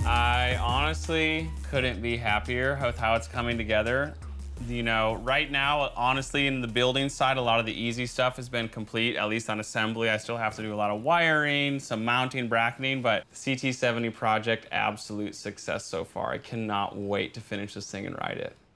I honestly couldn't be happier with how it's coming together. You know, right now, honestly, in the building side, a lot of the easy stuff has been complete, at least on assembly. I still have to do a lot of wiring, some mounting, bracketing, but the CT70 project, absolute success so far. I cannot wait to finish this thing and ride it.